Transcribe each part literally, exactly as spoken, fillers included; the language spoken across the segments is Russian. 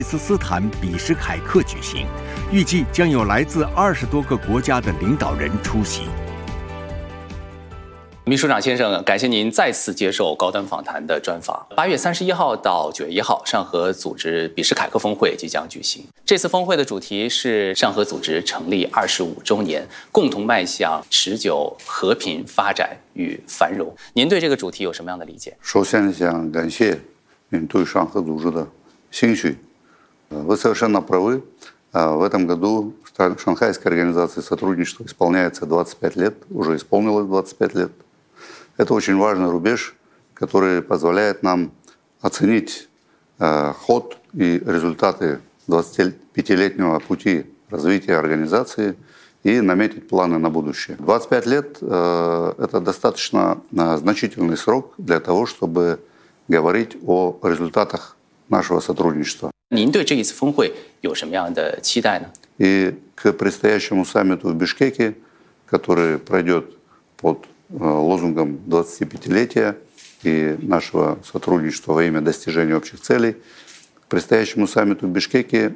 伊斯斯坦比什凯克举行，预计将有来自二十多个国家的领导人出席。 秘书长先生，感谢您再次接受高端访谈的专访。八月三十一号到九月一号，上合组织比什凯克峰会即将举行。这次峰会的主题是上合组织成立二十五周年，共同迈向持久和平发展与繁荣。您对这个主题有什么样的理解？ 首先想感谢您对上合组织的兴趣。Вы совершенно правы. В этом году Шанхайской организации сотрудничества исполняется двадцать пять лет, уже исполнилось двадцать пять лет. Это очень важный рубеж, который позволяет нам оценить э, ход и результаты двадцатипятилетнего пути развития организации и наметить планы на будущее. двадцать пять лет э, – это достаточно э, значительный срок для того, чтобы говорить о результатах нашего сотрудничества. 您对这一次峰会有什么样的期待呢？ И к предстоящему саммиту в Бишкеке, который пройдет под лозунгом двадцатипятилетия и нашего сотрудничества во имя достижения общих целей, к предстоящему саммиту в Бишкеке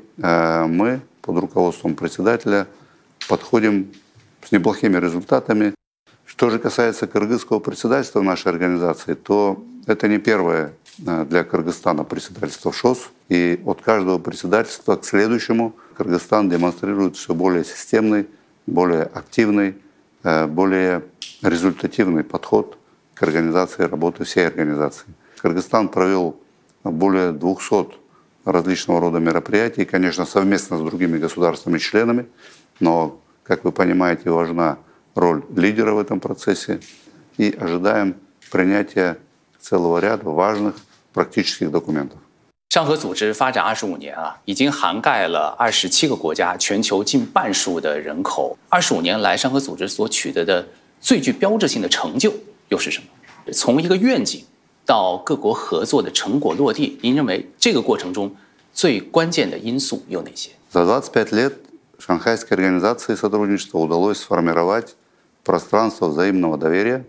мы под руководством председателя подходим с неплохими результатами. Что же касается кыргызского председательства нашей организации, то это не первое для Кыргызстана председательство ШОС. И от каждого председательства к следующему Кыргызстан демонстрирует все более системный, более активный, более результативный подход к организации работы всей организации. Кыргызстан провел более двухсот различного рода мероприятий, конечно, совместно с другими государствами-членами, но, как вы понимаете, важна роль лидера в этом процессе, и ожидаем принятия целого ряда важных практических документов. 上合组织发展二十五年啊，已经涵盖了二十七个国家，全球近半数的人口。二十五年来，上合组织所取得的最具标志性的成就又是什么？从一个愿景到各国合作的成果落地，您认为这个过程中最关键的因素有哪些？ За двадцать пять лет Шанхайской организации сотрудничества удалось сформировать пространство взаимного доверия,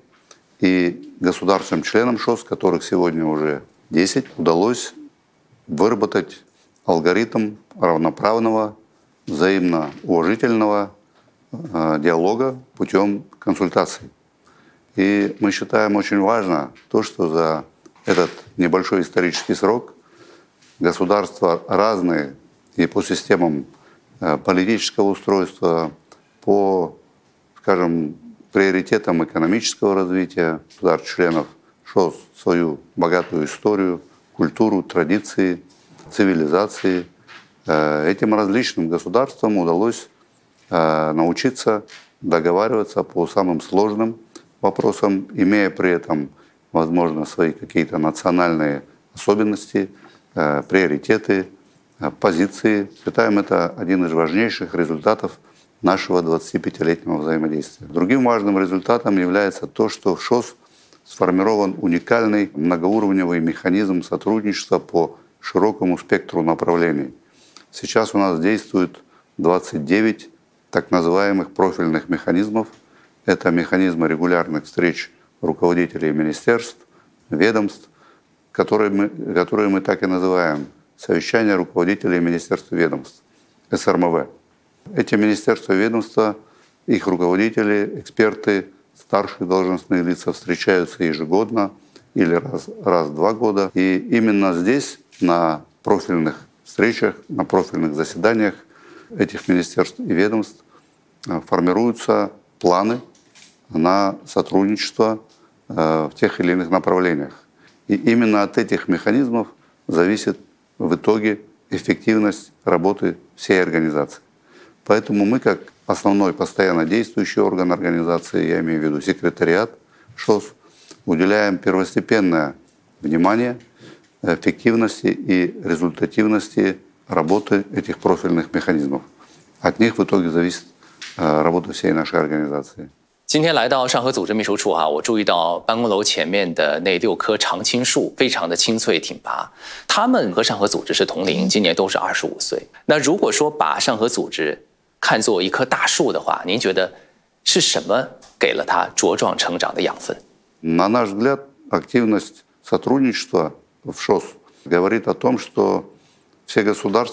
и государствам-членам ШОС, которых сегодня уже десять, удалось выработать алгоритм равноправного, взаимно уважительного э, диалога путем консультаций. И мы считаем очень важно то, что за этот небольшой исторический срок государства разные и по системам э, политического устройства, по, скажем, приоритетам экономического развития государств-членов ШОС свою богатую историю, культуру, традиции, цивилизации. Этим различным государствам удалось научиться договариваться по самым сложным вопросам, имея при этом, возможно, свои какие-то национальные особенности, приоритеты, позиции. Считаем это один из важнейших результатов нашего двадцатипятилетнего взаимодействия. Другим важным результатом является то, что в ШОС сформирован уникальный многоуровневый механизм сотрудничества по широкому спектру направлений. Сейчас у нас действует двадцать девять так называемых профильных механизмов. Это механизмы регулярных встреч руководителей министерств, ведомств, которые мы, которые мы так и называем совещания руководителей министерств и ведомств, эс эр эм вэ. Эти министерства и ведомства, их руководители, эксперты, старшие должностные лица встречаются ежегодно или раз, раз в два года. И именно здесь, на профильных встречах, на профильных заседаниях этих министерств и ведомств формируются планы на сотрудничество в тех или иных направлениях. И именно от этих механизмов зависит в итоге эффективность работы всей организации. Поэтому мы, как основной постоянно действующий орган организации, я имею в виду секретариат ШОС, уделяем первостепенное внимание эффективности и результативности работы этих профильных механизмов. От них в итоге зависит работа всей нашей организации. 今天来到上合组织秘书处啊，我注意到办公楼前面的那六棵常青树非常的青翠挺拔，他们和上合组织是同龄，今年都是二十五岁。那如果说把上合组织看作一棵大树的话，您觉得是什么给了它茁壮成长的养分？ На наш взгляд, активность сотрудничества в ШОС говорит о том, что все государства